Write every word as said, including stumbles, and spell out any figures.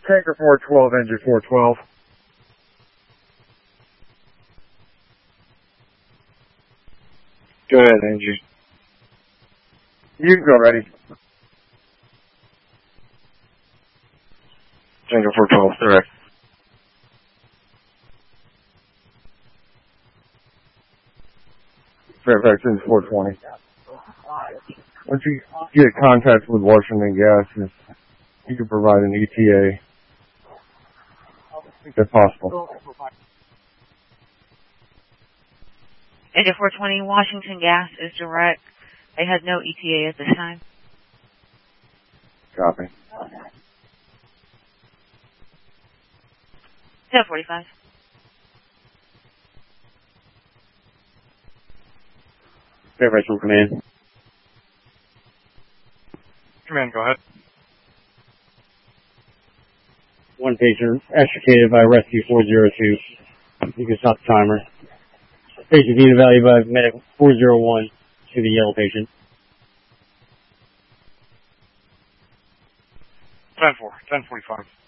Tanker four twelve, engine four twelve. Go ahead, Angie. You can go, ready. Tanker four twelve, direct. Fairfax, engine four twenty. Once you get contact with Washington Gas, you can provide an E T A if possible. Engine four twenty, Washington Gas is direct. They had no E T A at this time. Copy. ten forty-five. Fairfax from command. Command, go ahead. One patient extricated by rescue four zero two. You can stop the timer. Patient being evaluated by medic four zero one to the yellow patient. ten four, ten forty-five.